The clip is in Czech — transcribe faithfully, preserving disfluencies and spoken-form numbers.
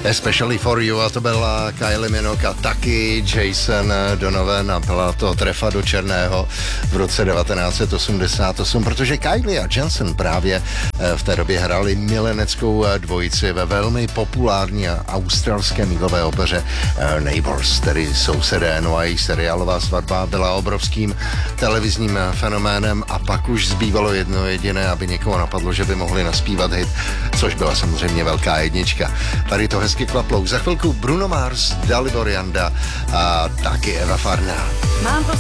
Especially for you, a to byla Kylie Minogue a taky Jason Donovan a byla to trefa do černého v roce devatenáct set osmdesát osm, protože Kylie a Jensen právě v té době hráli mileneckou dvojici ve velmi populární australské mýtové opeře Neighbours, tedy sousedé. No a jejich seriálová svatba byla obrovským televizním fenoménem a pak už zbývalo jedno jediné, aby někoho napadlo, že by mohli naspívat hit, což byla samozřejmě velká jednička. Tady to hezky klaplo. Za chvilku Bruno Mars, Dalibor Janda a taky Eva Farná. Mám